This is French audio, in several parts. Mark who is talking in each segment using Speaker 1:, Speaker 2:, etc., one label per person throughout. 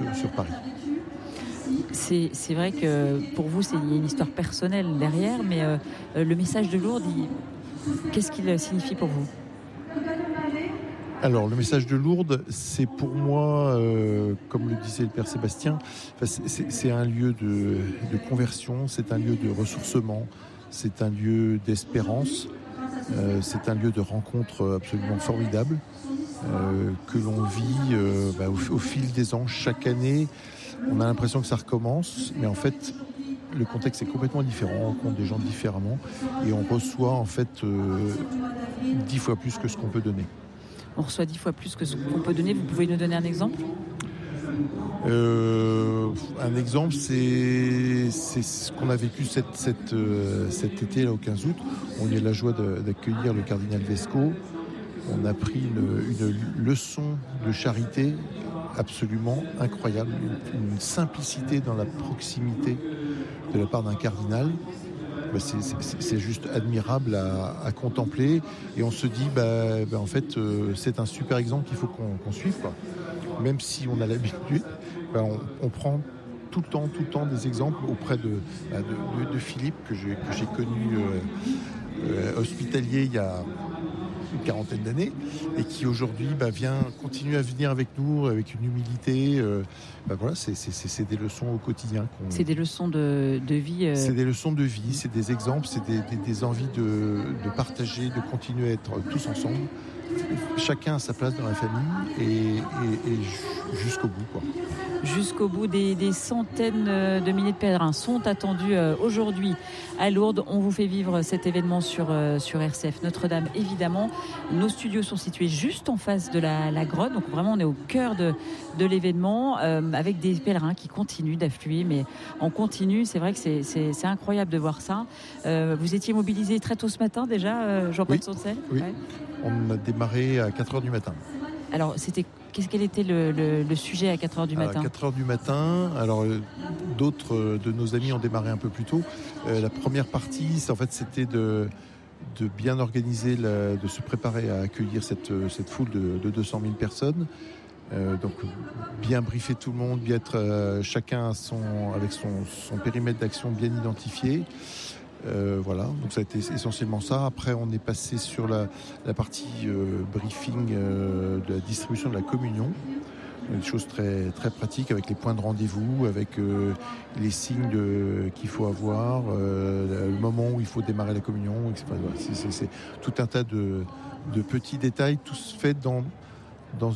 Speaker 1: sur Paris.
Speaker 2: C'est vrai que pour vous, il y a une histoire personnelle derrière, mais le message de Lourdes, qu'est-ce qu'il signifie pour vous ?
Speaker 1: Alors, le message de Lourdes, c'est pour moi, comme le disait le Père Sébastien, c'est un lieu de conversion, c'est un lieu de ressourcement, c'est un lieu d'espérance, c'est un lieu de rencontre absolument formidable que l'on vit au fil des ans. Chaque année, on a l'impression que ça recommence, mais en fait, le contexte est complètement différent, on rencontre des gens différemment et on reçoit en fait 10 fois plus que ce qu'on peut donner.
Speaker 2: On reçoit 10 fois plus que ce qu'on peut donner. Vous pouvez nous donner un exemple ?
Speaker 1: Un exemple, c'est ce qu'on a vécu cet été là, au 15 août. On a eu la joie d'accueillir le cardinal Vesco. On a pris une leçon de charité absolument incroyable, une simplicité dans la proximité de la part d'un cardinal. C'est juste admirable à contempler et on se dit en fait c'est un super exemple qu'il faut qu'on suive, quoi. Même si on a l'habitude, on prend tout le temps des exemples auprès de Philippe que j'ai connu hospitalier il y a une quarantaine d'années et qui aujourd'hui vient continuer à venir avec nous avec une humilité. Voilà, c'est des leçons au quotidien.
Speaker 2: C'est des leçons de vie.
Speaker 1: C'est des leçons de vie, c'est des exemples, c'est des envies de partager, de continuer à être tous ensemble. Chacun à sa place dans la famille et jusqu'au bout, quoi.
Speaker 2: Jusqu'au bout, des centaines de milliers de pèlerins sont attendus aujourd'hui à Lourdes. On vous fait vivre cet événement sur RCF Notre-Dame, évidemment. Nos studios sont situés juste en face de la grotte, donc vraiment on est au cœur de l'événement, avec des pèlerins qui continuent d'affluer, mais en continu. C'est vrai que c'est incroyable de voir ça. Vous étiez mobilisé très tôt ce matin déjà, Jean-Paul Saucel ?
Speaker 1: Oui. Ouais. On a démarré à 4h du matin.
Speaker 2: Alors, quel était le sujet à 4h du matin ?
Speaker 1: À 4h du matin, alors d'autres de nos amis ont démarré un peu plus tôt. La première partie, c'était de bien organiser, de se préparer à accueillir cette foule de 200 000 personnes. Donc bien briefer tout le monde, bien être chacun avec son périmètre d'action bien identifié. Voilà, donc ça a été essentiellement ça. Après, on est passé sur la partie briefing de la distribution de la communion. Des choses très, très pratiques avec les points de rendez-vous, avec les signes qu'il faut avoir, le moment où il faut démarrer la communion, etc. C'est tout un tas de petits détails, tous faits dans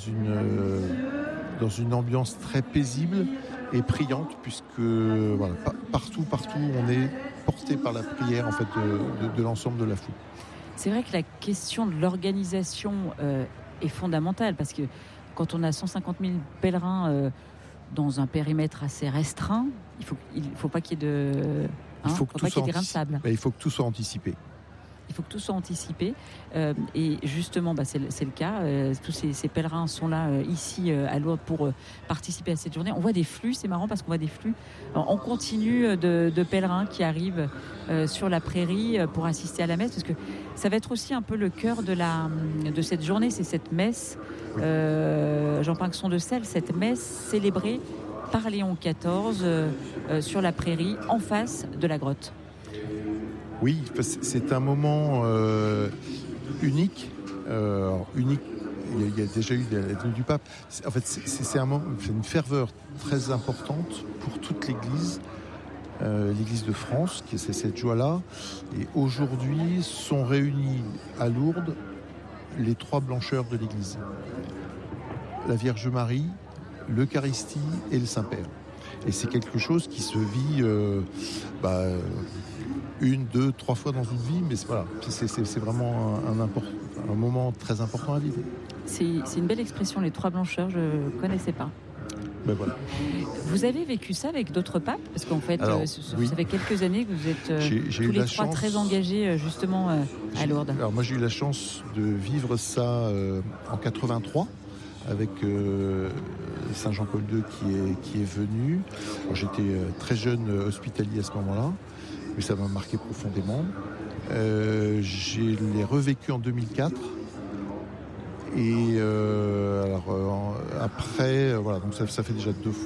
Speaker 1: une ambiance très paisible et priante, puisque voilà, partout on est porté par la prière en fait de l'ensemble de la foule.
Speaker 2: C'est vrai que la question de l'organisation est fondamentale, parce que quand on a 150 000 pèlerins dans un périmètre assez restreint, il faut pas qu'il y ait de grains de sable.
Speaker 1: Il faut que tout soit anticipé.
Speaker 2: Il faut que tout soit anticipé. Et justement, c'est le cas. Tous ces pèlerins sont là, ici, à Lourdes, pour participer à cette journée. On voit des flux, c'est marrant parce qu'on voit des flux en continu de pèlerins qui arrivent sur la prairie pour assister à la messe. Parce que ça va être aussi un peu le cœur de cette journée, c'est cette messe, Jean Pinxon de Celles, cette messe célébrée par Léon XIV sur la prairie, en face de la grotte.
Speaker 1: Oui, c'est un moment unique. Unique, il y a déjà eu la venue du pape. En fait, c'est une ferveur très importante pour toute l'Église, l'Église de France, qui c'est cette joie-là. Et aujourd'hui, sont réunis à Lourdes les trois blancheurs de l'Église. La Vierge Marie, l'Eucharistie et le Saint-Père. Et c'est quelque chose qui se vit 1, 2, 3 fois dans une vie, mais voilà, c'est vraiment un moment très important à vivre.
Speaker 2: C'est une belle expression, les trois blancheurs, je ne connaissais pas.
Speaker 1: Voilà.
Speaker 2: Vous avez vécu ça avec d'autres papes ? Parce qu'en fait, ça fait quelques années que vous êtes tous les trois très engagés justement à Lourdes.
Speaker 1: Alors moi j'ai eu la chance de vivre ça en 83 avec Saint Jean-Paul II qui est venu. Alors, j'étais très jeune hospitalier à ce moment-là, mais ça m'a marqué profondément. Je l'ai revécu en 2004. Et après, voilà, donc ça fait déjà 2 fois.